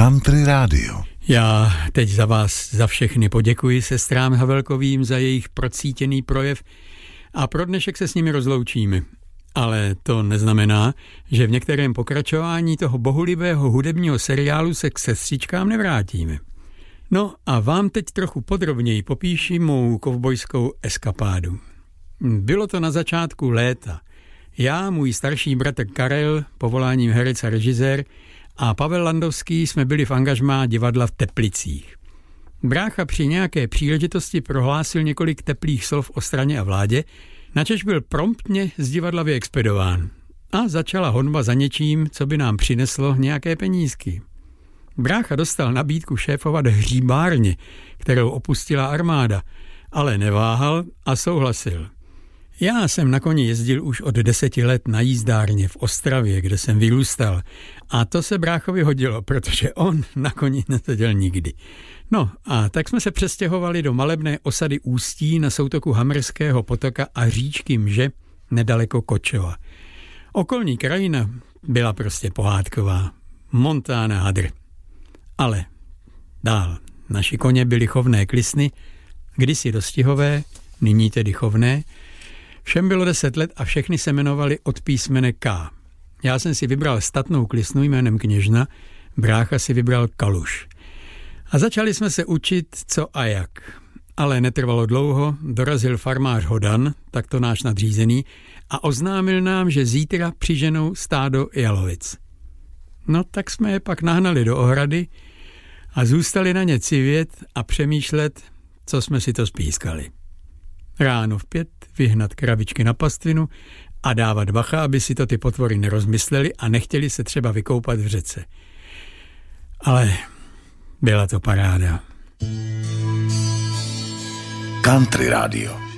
Country Radio. Já teď za vás za všechny poděkuji sestrám Havelkovým za jejich procítěný projev a pro dnešek se s nimi rozloučíme. Ale to neznamená, že v některém pokračování toho bohulibého hudebního seriálu se k sestřičkám nevrátíme. No a vám teď trochu podrobněji popíši mou kovbojskou eskapádu. Bylo to na začátku léta. Já, můj starší bratr Karel, povoláním herec a režisér, a Pavel Landovský jsme byli v angažmá divadla v Teplicích. Brácha při nějaké příležitosti prohlásil několik teplých slov o straně a vládě, načež byl promptně z divadla vyexpedován. A začala honba za něčím, co by nám přineslo nějaké penízky. Brácha dostal nabídku šéfovat hříbárně, kterou opustila armáda, ale neváhal a souhlasil. Já jsem na koni jezdil už od 10 let na jízdárně v Ostravě, kde jsem vyrůstal. A to se bráchovi hodilo, protože on na koni neseděl nikdy. No a tak jsme se přestěhovali do malebné osady Ústí na soutoku Hamerského potoka a říčky Mže nedaleko Kočova. Okolní krajina byla prostě pohádková. Montana hadr. Ale dál. Naši koně byly chovné klisny, kdysi dostihové, nyní tedy chovné. Všem bylo 10 let a všechny se jmenovali od písmene K. Já jsem si vybral statnou klisnu jménem Kněžna, brácha si vybral Kaluš. A začali jsme se učit, co a jak. Ale netrvalo dlouho, dorazil farmář Hodan, takto náš nadřízený, a oznámil nám, že zítra přiženou stádo jalovic. No tak jsme je pak nahnali do ohrady a zůstali na ně civět a přemýšlet, co jsme si to spískali. Ráno v 5 vyhnat kravičky na pastvinu a dávat bacha, aby si to ty potvory nerozmysleli a nechtěli se třeba vykoupat v řece. Ale byla to paráda. Country Radio.